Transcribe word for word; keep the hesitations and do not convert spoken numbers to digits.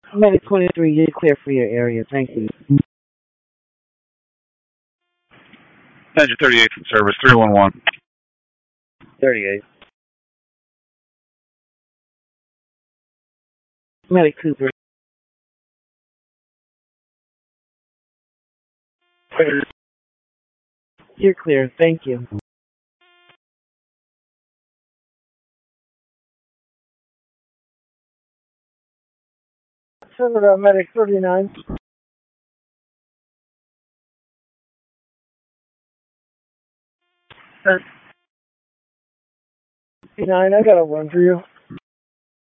Medic twenty-three, you're clear for your area. Thank you. Engine thirty-eight in service, three one one. thirty-eight. Medic Cooper. You're clear. Thank you. Send it out, Medic thirty-nine. thirty-nine, I got a one for you.